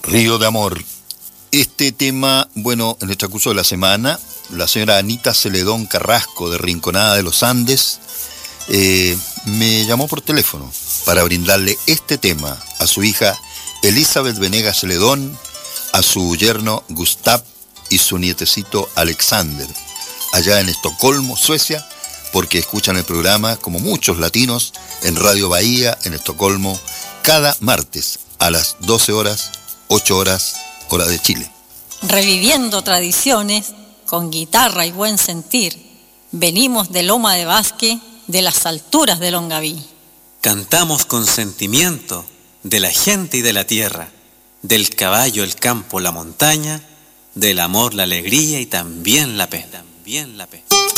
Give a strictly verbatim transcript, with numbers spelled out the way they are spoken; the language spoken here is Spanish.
Río de Amor. Este tema, bueno, en el transcurso de la semana, la señora Anita Celedón Carrasco, de Rinconada de los Andes, eh, me llamó por teléfono para brindarle este tema a su hija Elizabeth Venegas Celedón, a su yerno Gustav y su nietecito Alexander, allá en Estocolmo, Suecia, porque escuchan el programa, como muchos latinos, en Radio Bahía, en Estocolmo, cada martes a las doce horas, ocho horas, hora de Chile. Reviviendo tradiciones con guitarra y buen sentir, venimos de Loma de Vázquez, de las alturas de Longaví. Cantamos con sentimiento de la gente y de la tierra, del caballo, el campo, la montaña, del amor, la alegría y también la pena. También la pena.